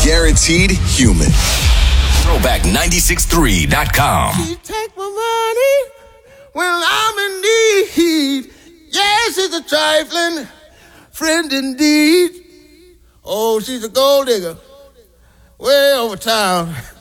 Guaranteed human. Throwback963.com. She take my money when I'm in need. Yes, she's a trifling friend indeed. Oh, she's a gold digger way over town.